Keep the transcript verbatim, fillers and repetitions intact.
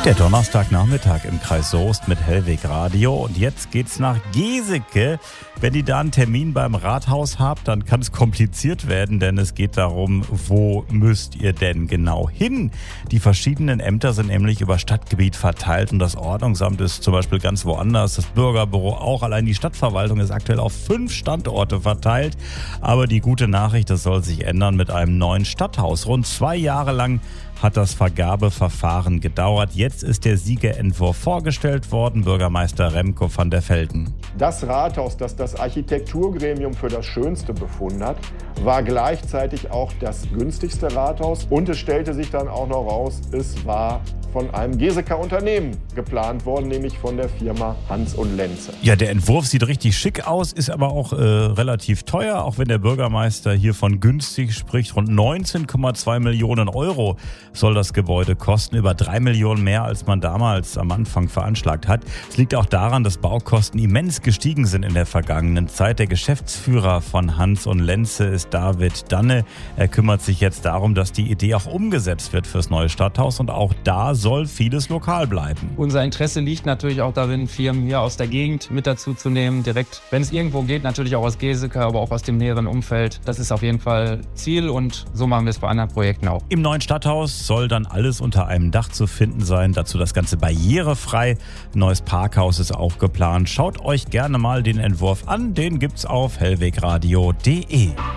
Der Donnerstagnachmittag im Kreis Soest mit Hellweg Radio. Und jetzt geht's nach Geseke. Wenn ihr da einen Termin beim Rathaus habt, dann kann es kompliziert werden, denn es geht darum, wo müsst ihr denn genau hin? Die verschiedenen Ämter sind nämlich über Stadtgebiet verteilt und das Ordnungsamt ist zum Beispiel ganz woanders, das Bürgerbüro auch. Allein die Stadtverwaltung ist aktuell auf fünf Standorte verteilt. Aber die gute Nachricht, das soll sich ändern mit einem neuen Stadthaus. Rund zwei Jahre lang hat das Vergabeverfahren gedauert. Jetzt ist der Siegerentwurf vorgestellt worden. Bürgermeister Remko van der Velden. Das Rathaus, das das Architekturgremium für das Schönste befunden hat, war gleichzeitig auch das günstigste Rathaus. Und es stellte sich dann auch noch raus, es war von einem Geseker Unternehmen geplant worden, nämlich von der Firma Hans und Lenze. Ja, der Entwurf sieht richtig schick aus, ist aber auch äh, relativ teuer, auch wenn der Bürgermeister hier von günstig spricht. Rund neunzehn Komma zwei Millionen Euro soll das Gebäude kosten, über drei Millionen mehr, als man damals am Anfang veranschlagt hat. Es liegt auch daran, dass Baukosten immens gestiegen sind in der vergangenen Zeit. Der Geschäftsführer von Hans und Lenze ist David Danne. Er kümmert sich jetzt darum, dass die Idee auch umgesetzt wird fürs neue Stadthaus und auch da soll vieles lokal bleiben. Unser Interesse liegt natürlich auch darin, Firmen hier aus der Gegend mit dazu zu nehmen, direkt, wenn es irgendwo geht, natürlich auch aus Geseke, aber auch aus dem näheren Umfeld. Das ist auf jeden Fall Ziel und so machen wir es bei anderen Projekten auch. Im neuen Stadthaus soll dann alles unter einem Dach zu finden sein, dazu das Ganze barrierefrei. Ein neues Parkhaus ist auch geplant. Schaut euch gerne mal den Entwurf an, den gibt's auf hellwegradio punkt de.